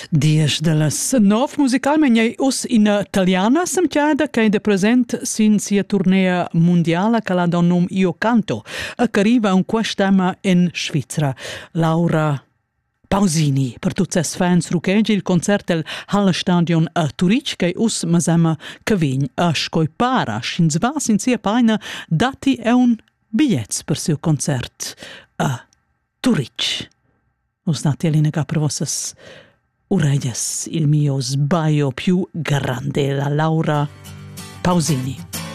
Dies de las 9 musicalmein ei us in italiana semtiada che de present sin sia turnea mondiala che la don nom Io Canto e che arriva un quest'ema in Svizzera. Laura Pausini, per tutti i fans ruchegi, il concert del Hallestadion a Turic, che us masema che vign a scoipara, schins va sin sia paina dati e un bigliets per suo concert a Turic. Us dati alinega per vossas oreglias il mio sbaglio più grande, la Laura Pausini.